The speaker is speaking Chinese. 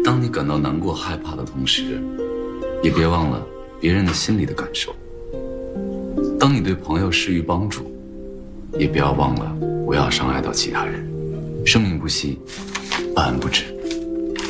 当你感到难过、害怕的同时，也别忘了别人的心里的感受。当你对朋友施予帮助，也不要忘了不要伤害到其他人。生命不息，万安不止。